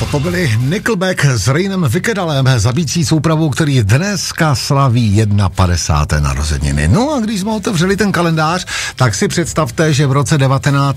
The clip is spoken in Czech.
To byli Nickelback s Raynem Vickedalem, zabící soupravou, který dneska slaví 51. narozeniny. No a když jsme otevřeli ten kalendář, tak si představte, že v roce